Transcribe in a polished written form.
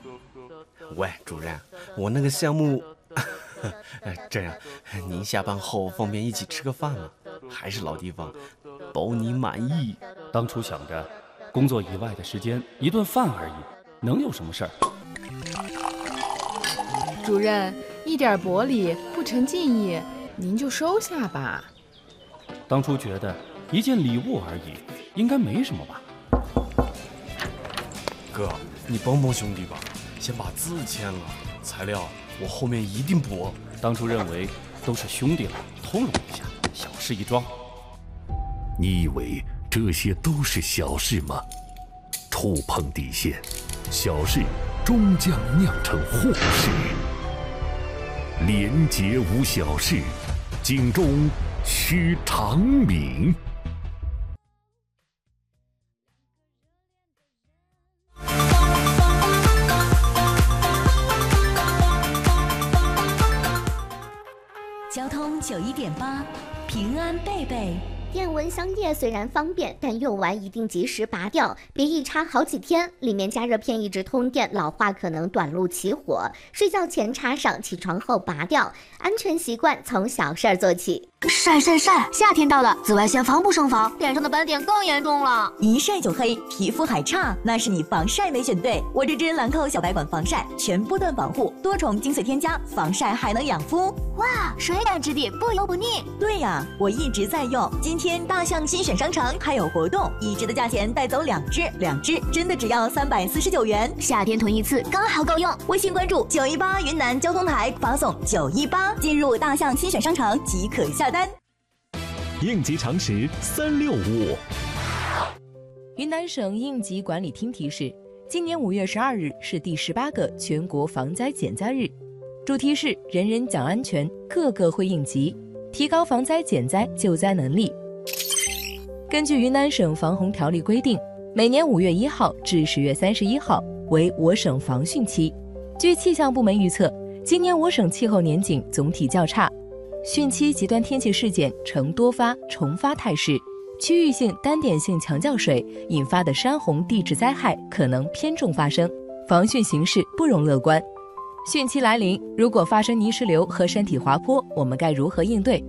喂，主任，我那个项目这样，您下班后方便一起吃个饭吗？还是老地方，包你满意。 当初想着工作以外的时间一顿饭而已，能有什么事儿？ 主任，一点薄礼不成敬意，您就收下吧。 当初觉得一件礼物而已，应该没什么吧。 哥，你帮帮兄弟吧，先把字签了，材料我后面一定补。 当初认为都是兄弟了，通融一下，小事一桩。 你以为这些都是小事吗？触碰底线，小事终将酿成祸事。廉洁无小事，警钟须长鸣。 交通91.8，平安贝贝。 电蚊香液虽然方便，但用完一定及时拔掉，别一插好几天。里面加热片一直通电，老化可能短路起火。睡觉前插上，起床后拔掉。安全习惯从小事儿做起。 晒！夏天到了，紫外线防不胜防，脸上的斑点更严重了。 一晒就黑，皮肤还差，那是你防晒没选对。我这支兰蔻小白管防晒，全波段保护，多重精粹添加，防晒还能养肤。 哇，水感质地，不油不腻。 对呀，我一直在用。今天大象新选商城还有活动，1支的价钱带走2支真的只要349元。 夏天囤一次刚好够用。 微信关注918云南交通台，发送918进入大象新选商城即可下单。 应急常识365。 云南省应急管理厅提示，今年5月12日是第18个全国防灾减灾日，主题是人人讲安全，个个会应急，提高防灾减灾救灾能力。根据云南省防洪条例规定，每年5月1号至10月31号为我省防汛期。据气象部门预测，今年我省气候年景总体较差，汛期极端天气事件呈多发重发态势，区域性单点性强降水引发的山洪地质灾害可能偏重发生，防汛形势不容乐观。汛期来临，如果发生泥石流和山体滑坡，我们该如何应对？